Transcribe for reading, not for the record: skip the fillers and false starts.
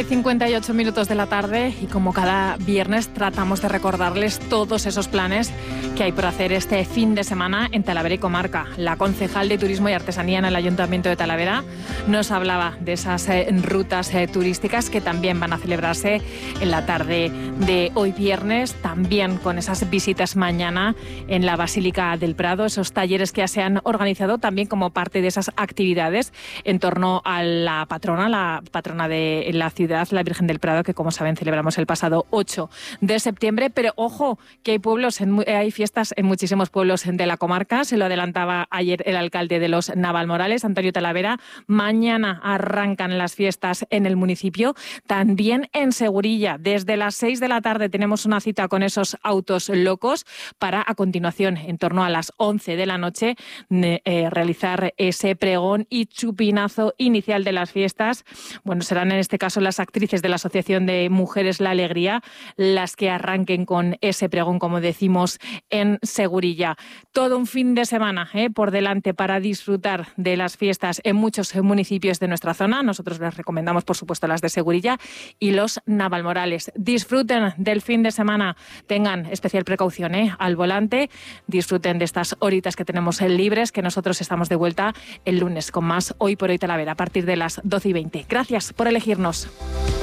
1:58 de la tarde y como cada viernes tratamos de recordarles todos esos planes que hay por hacer este fin de semana en Talavera y comarca. La concejal de Turismo y Artesanía en el Ayuntamiento de Talavera nos hablaba de esas rutas turísticas que también van a celebrarse en la tarde de hoy viernes, también con esas visitas mañana en la Basílica del Prado, esos talleres que ya se han organizado también como parte de esas actividades en torno a la patrona de la ciudad, la Virgen del Prado, que como saben celebramos el pasado 8 de septiembre, pero ojo, que hay fiestas en muchísimos pueblos de la comarca, se lo adelantaba ayer el alcalde de Los Navalmorales, Antonio Talavera. Mañana arrancan las fiestas en el municipio, también en Segurilla, desde las 6 de la tarde tenemos una cita con esos autos locos para a continuación, en torno a las 11 de la noche, realizar ese pregón y chupinazo inicial de las fiestas. Bueno, serán en este caso las actrices de la Asociación de Mujeres La Alegría las que arranquen con ese pregón, como decimos, en Segurilla. Todo un fin de semana por delante para disfrutar de las fiestas en muchos municipios de nuestra zona. Nosotros les recomendamos, por supuesto, las de Segurilla y Los Navalmorales. Disfruten del fin de semana, tengan especial precaución al volante, disfruten de estas horitas que tenemos libres, que nosotros estamos de vuelta el lunes con más Hoy por Hoy Talavera a partir de las 12:20. Gracias por elegirnos.